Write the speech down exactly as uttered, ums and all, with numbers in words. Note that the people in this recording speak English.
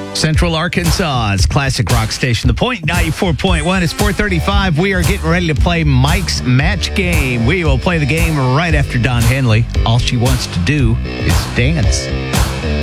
Central Arkansas's classic rock station, The Point, ninety-four point one. It's four thirty-five. We are getting ready to play Mike's Match Game. We will play the game right after Don Henley. All she wants to do is dance.